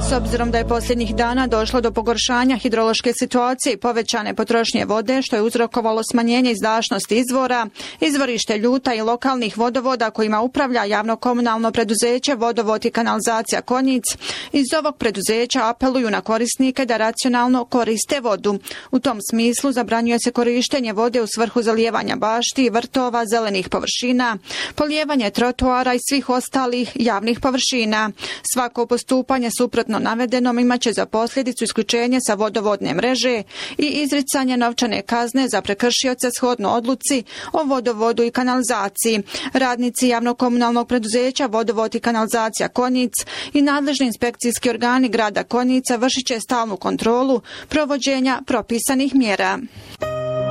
S obzirom da je posljednjih dana došlo do pogoršanja hidrološke situacije i povećane potrošnje vode, što je uzrokovalo smanjenje izdašnosti izvora, izvorište Ljuta i lokalnih vodovoda kojima upravlja javno-komunalno preduzeće Vodovod i kanalizacija Konjic, iz ovog preduzeća apeluju na korisnike da racionalno koriste vodu. U tom smislu zabranjuje se korištenje vode u svrhu zalijevanja bašti, vrtova, zelenih površina, polijevanje trotoara i svih ostalih javnih površina. Svako postupanje suprotno navedenom imaće za posljedicu isključenje sa vodovodne mreže i izricanje novčane kazne za prekršioce shodno odluci o vodovodu i kanalizaciji. Radnici javno-komunalnog preduzeća Vodovod i kanalizacija Konjic i nadležni inspekcijski organi grada Konjica vršit će stalnu kontrolu provođenja propisanih mjera.